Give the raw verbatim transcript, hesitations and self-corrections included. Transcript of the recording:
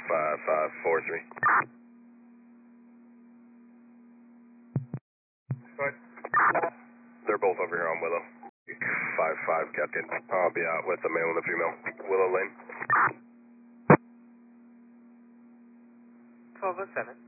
five five four three. Good. They're both over here on Willow. five five, Captain. I'll be out with the male and the female. Willow Lane. twelve oh seven.